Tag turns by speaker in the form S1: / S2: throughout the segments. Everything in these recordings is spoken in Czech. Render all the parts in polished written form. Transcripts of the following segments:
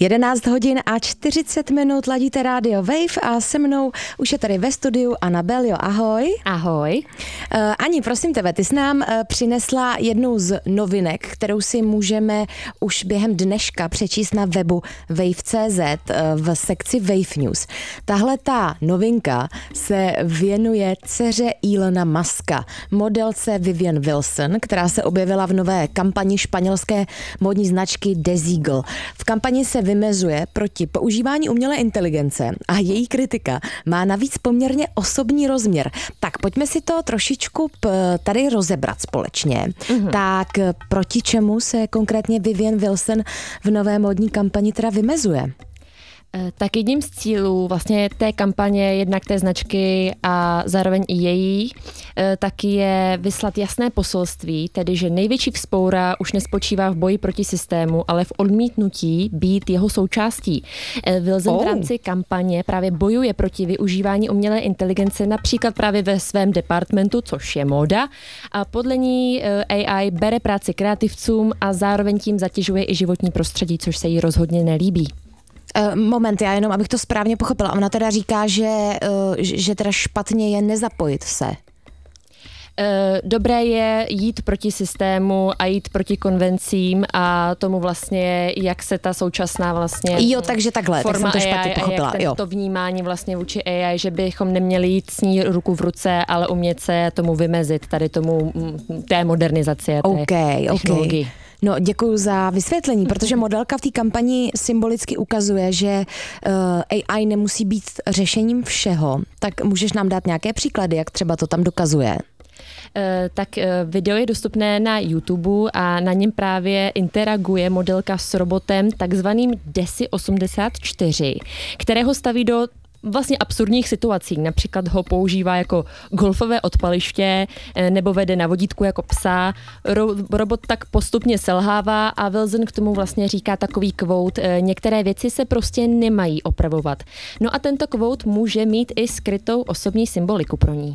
S1: 11 hodin a 40 minut ladíte rádio Wave a se mnou už je tady ve studiu Anna Belio. Ahoj.
S2: Ahoj.
S1: Ani, prosím tebe, ty jsi nám přinesla jednu z novinek, kterou si můžeme už během dneška přečíst na webu wave.cz v sekci Wave News. Tahle ta novinka se věnuje dceře Elona Muska, modelce Vivienne Wilson, která se objevila v nové kampani španělské módní značky Desigual. V kampani se vymezuje proti používání umělé inteligence a její kritika má navíc poměrně osobní rozměr. Tak pojďme si to trošičku tady rozebrat společně. Tak proti čemu se konkrétně Vivienne Wilson v nové módní kampani teda vymezuje?
S2: Tak jedním z cílů vlastně té kampaně, jednak té značky a zároveň i její, taky je vyslat jasné poselství, tedy že největší vzpoura už nespočívá v boji proti systému, ale v odmítnutí být jeho součástí. Wilson v rámci kampaně právě bojuje proti využívání umělé inteligence například právě ve svém departmentu, což je móda, a podle ní AI bere práci kreativcům a zároveň tím zatěžuje i životní prostředí, což se jí rozhodně nelíbí.
S1: Moment, já jenom, abych to správně pochopila. Ona teda říká, že teda špatně je nezapojit se.
S2: Dobré je jít proti systému a jít proti konvencím a tomu vlastně, jak se ta současná vlastně
S1: takže takhle, tak jsem to špatně pochopila.
S2: A jak to vnímání vlastně vůči AI, že bychom neměli jít s ní ruku v ruce, ale umět se tomu vymezit, tady tomu té modernizaci a té technologii.
S1: No, děkuji za vysvětlení, protože modelka v té kampani symbolicky ukazuje, že AI nemusí být řešením všeho. Tak můžeš nám dát nějaké příklady, jak třeba to tam dokazuje?
S2: Tak video je dostupné na YouTube a na něm právě interaguje modelka s robotem takzvaným DESI 84, kterého staví do vlastně absurdních situací. Například ho používá jako golfové odpaliště nebo vede na vodítku jako psa. Robot tak postupně selhává a Wilson k tomu vlastně říká takový quote: některé věci se prostě nemají opravovat. No a tento quote může mít i skrytou osobní symboliku pro ní.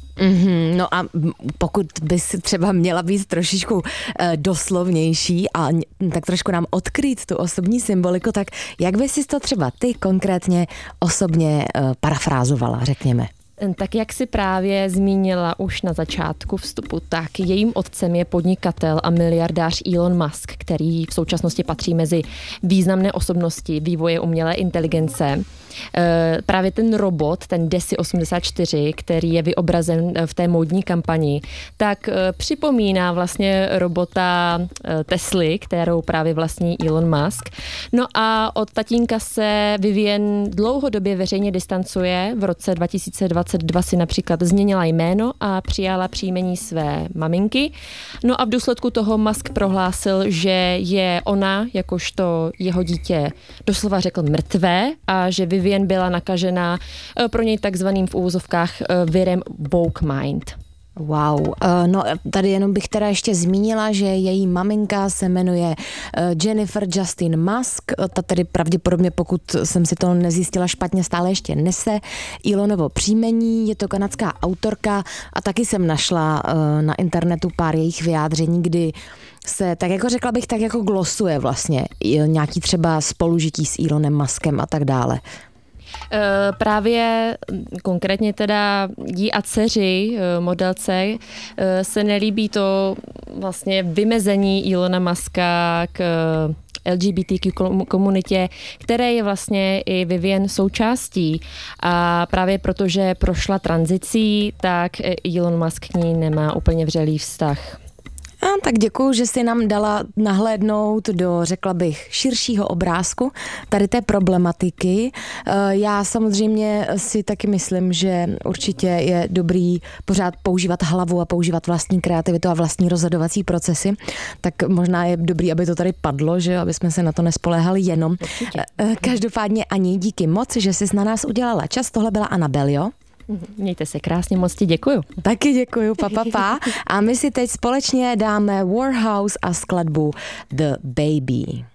S1: No a pokud bys třeba měla být trošičku doslovnější a tak trošku nám odkrýt tu osobní symboliku, tak jak bys si to třeba ty konkrétně osobně parafrázovala, řekněme?
S2: Tak jak si právě zmínila už na začátku vstupu, tak jejím otcem je podnikatel a miliardář Elon Musk, který v současnosti patří mezi významné osobnosti vývoje umělé inteligence. Právě ten robot, ten DESI 84, který je vyobrazen v té módní kampani, tak připomíná vlastně robota Tesly, kterou právě vlastní Elon Musk. No a od tatínka se Vivienne dlouhodobě veřejně distancuje. V roce 2022 si například změnila jméno a přijala příjmení své maminky. No a v důsledku toho Musk prohlásil, že je ona, jakožto jeho dítě, doslova řekl mrtvé a že Vivienne byla nakažená pro něj takzvaným v úvozovkách virem woke mind.
S1: Wow, no tady jenom bych teda ještě zmínila, že její maminka se jmenuje Jennifer Justine Musk, ta tedy pravděpodobně, pokud jsem si to nezjistila špatně, stále ještě nese Elonovo příjmení, je to kanadská autorka a taky jsem našla na internetu pár jejich vyjádření, kdy se, tak jako řekla bych, tak jako glosuje vlastně nějaký třeba spolužití s Elonem Muskem a tak dále.
S2: Právě konkrétně teda jí a dceři modelce se nelíbí to vlastně vymezení Elona Muska k LGBTQ komunitě, které je vlastně i Vivienne součástí. A právě protože prošla tranzicí, tak Elon Musk k ní nemá úplně vřelý vztah.
S1: Tak děkuju, že jsi nám dala nahlédnout do, řekla bych, širšího obrázku tady té problematiky. Já samozřejmě si taky myslím, že určitě je dobrý pořád používat hlavu a používat vlastní kreativitu a vlastní rozhodovací procesy. Tak možná je dobrý, aby to tady padlo, že aby jsme se na to nespoléhali jenom.
S2: Určitě.
S1: Každopádně Ani, díky moc, že jsi na nás udělala čas. Tohle byla Anna Belio.
S2: Mějte se krásně, moc ti děkuju.
S1: Taky děkuju, pa. A my si teď společně dáme Warhouse a skladbu The Baby.